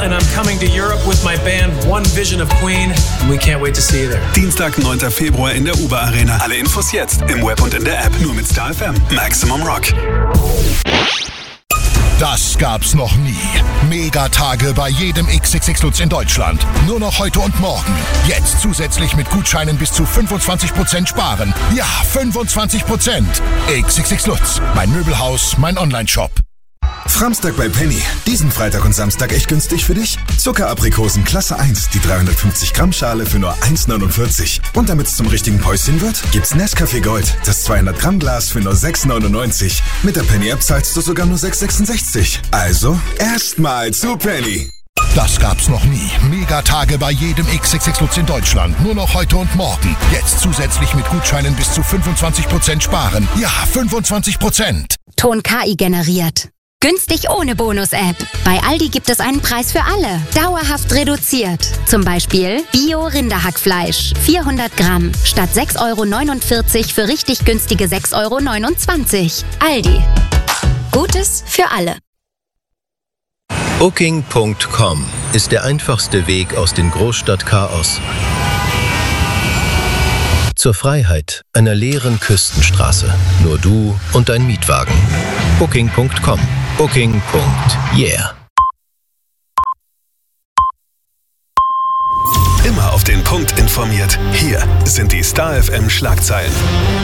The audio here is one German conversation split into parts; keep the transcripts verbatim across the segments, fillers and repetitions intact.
and I'm coming to Europe with my band One Vision of Queen. And we can't wait to see you there. Dienstag, neunter Februar in der U B A Arena. Alle Infos jetzt im Web und in der App. Nur mit Star F M. Maximum Rock. Das gab's noch nie. Megatage bei jedem X X X Lutz in Deutschland. Nur noch heute und morgen. Jetzt zusätzlich mit Gutscheinen bis zu fünfundzwanzig Prozent sparen. Ja, fünfundzwanzig Prozent. X X X Lutz. Mein Möbelhaus, mein Onlineshop. Framstag bei Penny. Diesen Freitag und Samstag echt günstig für dich. Zuckeraprikosen Klasse eins, die dreihundertfünfzig Gramm Schale für nur eins neunundvierzig. Und damit es zum richtigen Päuschen wird, gibt's Nescafé Gold, das zweihundert Gramm Glas für nur sechs neunundneunzig. Mit der Penny-App zahlst du sogar nur sechs sechsundsechzig. Also, erstmal zu Penny. Das gab's noch nie. Megatage bei jedem X X X Lutz in Deutschland. Nur noch heute und morgen. Jetzt zusätzlich mit Gutscheinen bis zu fünfundzwanzig Prozent sparen. Ja, fünfundzwanzig Prozent. Ton K I generiert. Günstig ohne Bonus-App. Bei Aldi gibt es einen Preis für alle. Dauerhaft reduziert. Zum Beispiel Bio-Rinderhackfleisch. vierhundert Gramm. Statt sechs Euro neunundvierzig für richtig günstige sechs Euro neunundzwanzig. Aldi. Gutes für alle. Booking Punkt com ist der einfachste Weg aus dem Großstadtchaos zur Freiheit einer leeren Küstenstraße. Nur du und dein Mietwagen. Booking Punkt com. Booking. Yeah. Immer auf den Punkt informiert. Hier sind die Star F M Schlagzeilen.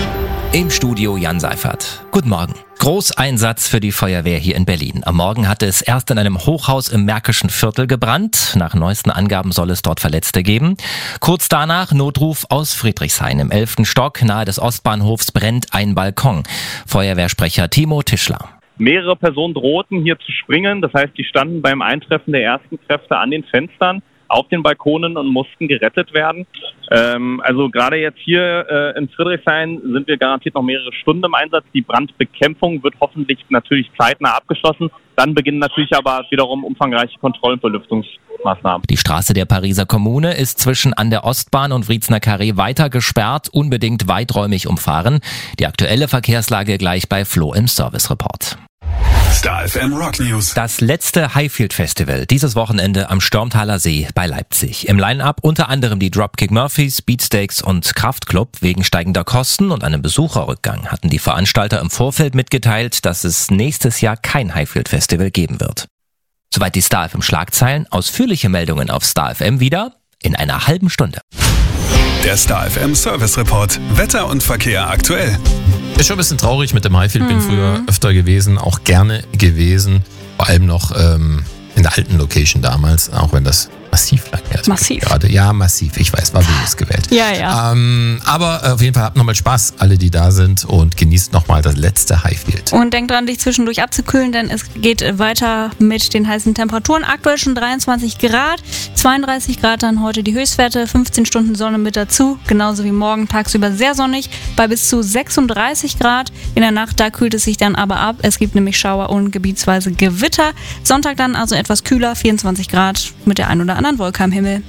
Im Studio Jan Seifert. Guten Morgen. Großeinsatz für die Feuerwehr hier in Berlin. Am Morgen hatte es erst in einem Hochhaus im Märkischen Viertel gebrannt. Nach neuesten Angaben soll es dort Verletzte geben. Kurz danach Notruf aus Friedrichshain. Im elften Stock nahe des Ostbahnhofs brennt ein Balkon. Feuerwehrsprecher Timo Tischler. Mehrere Personen drohten hier zu springen. Das heißt, die standen beim Eintreffen der ersten Kräfte an den Fenstern auf den Balkonen und mussten gerettet werden. Ähm, also gerade jetzt hier äh, in Friedrichshain sind wir garantiert noch mehrere Stunden im Einsatz. Die Brandbekämpfung wird hoffentlich natürlich zeitnah abgeschlossen. Dann beginnen natürlich aber wiederum umfangreiche Kontroll- und Belüftungsmaßnahmen. Die Straße der Pariser Kommune ist zwischen an der Ostbahn und Wriezener Carré weiter gesperrt, unbedingt weiträumig umfahren. Die aktuelle Verkehrslage gleich bei Flo im Service-Report. Star F M Rock News. Das letzte Highfield Festival dieses Wochenende am Stormtaler See bei Leipzig. Im Line-Up unter anderem die Dropkick Murphys, Beatsteaks und Kraftklub. Wegen steigender Kosten und einem Besucherrückgang hatten die Veranstalter im Vorfeld mitgeteilt, dass es nächstes Jahr kein Highfield Festival geben wird. Soweit die Star F M Schlagzeilen. Ausführliche Meldungen auf Star F M wieder in einer halben Stunde. Der Star F M Service Report. Wetter und Verkehr aktuell. Ist schon ein bisschen traurig mit dem Highfield. Bin früher öfter gewesen, auch gerne gewesen. Vor allem noch ähm, in der alten Location damals, auch wenn das massiv lang her ist. Massiv. Gerade. Ja, massiv. Ich weiß, war bewusst gewählt. Ja, ja. Ähm, aber auf jeden Fall habt nochmal Spaß, alle, die da sind, und genießt nochmal das letzte Highfield. Und denkt dran, dich zwischendurch abzukühlen, denn es geht weiter mit den heißen Temperaturen. Aktuell schon dreiundzwanzig Grad, zweiunddreißig Grad dann heute die Höchstwerte, fünfzehn Stunden Sonne mit dazu, genauso wie morgen tagsüber sehr sonnig bei bis zu sechsunddreißig Grad. In der Nacht, da kühlt es sich dann aber ab. Es gibt nämlich Schauer und gebietsweise Gewitter. Sonntag dann also etwas kühler, vierundzwanzig Grad mit der ein oder anderen Wolke am Himmel.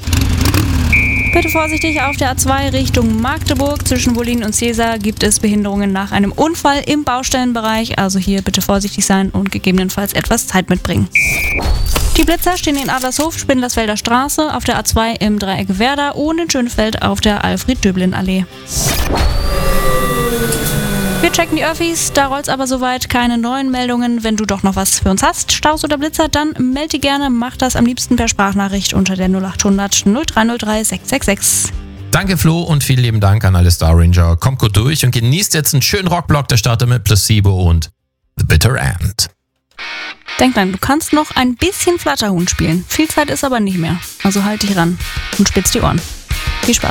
Bitte vorsichtig auf der A zwei Richtung Magdeburg. Zwischen Wollin und Cäsar gibt es Behinderungen nach einem Unfall im Baustellenbereich. Also hier bitte vorsichtig sein und gegebenenfalls etwas Zeit mitbringen. Die Blitzer stehen in Adlershof, Spindlersfelder Straße, auf der A zwei im Dreieck Werder und in Schönefeld auf der Alfred-Döblin-Allee. Wir checken die Öffis, da rollt's aber soweit, keine neuen Meldungen. Wenn du doch noch was für uns hast, Staus oder Blitzer, dann melde die gerne. Mach das am liebsten per Sprachnachricht unter der null acht hundert null drei null drei sechs sechs sechs. Danke Flo und vielen lieben Dank an alle Star Ranger. Kommt gut durch und genießt jetzt einen schönen Rockblock. Der startet mit Placebo und The Bitter End. Denk dran, du kannst noch ein bisschen Flatterhuhn spielen. Viel Zeit ist aber nicht mehr. Also halt dich ran und spitz die Ohren. Viel Spaß.